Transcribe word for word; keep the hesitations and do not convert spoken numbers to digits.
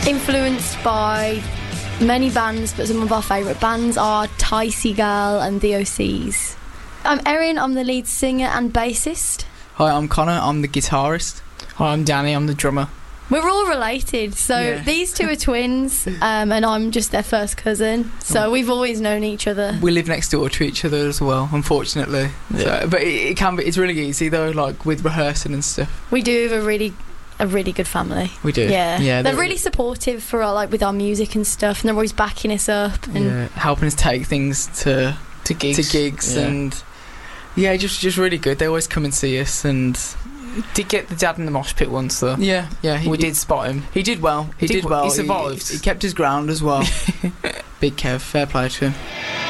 Influenced by many bands, but some of our favourite bands are Ticey Girl and the O Cs. I'm Erin, I'm the lead singer and bassist. Hi, I'm Connor, I'm the guitarist. Hi, I'm Danny, I'm the drummer. We're all related, so Yeah. these two are twins, um, and I'm just their first cousin, so we've always known each other. We live next door to each other as well, unfortunately. Yeah. So, but it, it can be, it's really easy though, like with rehearsing and stuff. We do have a really, a really good family. We do. Yeah, Yeah, they're they're- really supportive for our, like with our music and stuff, and they're always backing us up. And Yeah, helping us take things to To gigs. to gigs Yeah. and yeah, just just really good. They always come and see us and Did get the dad in the mosh pit once, though. yeah, yeah. He we he- did spot him. He did well. He Did did, w- well. he survived. He, he kept his ground as well. Big Kev, fair play to him.